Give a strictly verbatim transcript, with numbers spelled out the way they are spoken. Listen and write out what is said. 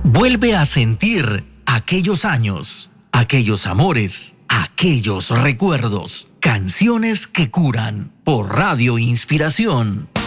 Vuelve a sentir aquellos años, aquellos amores, aquellos recuerdos. Canciones que curan por Radio Inspiración.